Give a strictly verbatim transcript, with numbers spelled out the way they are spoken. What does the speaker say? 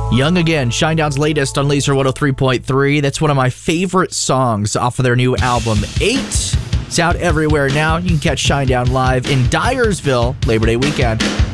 Young Again, Shinedown's latest on Laser one oh three point three. That's one of my favorite songs off of their new album, eight. It's out everywhere now. You can catch Shinedown live in Dyersville Labor Day weekend.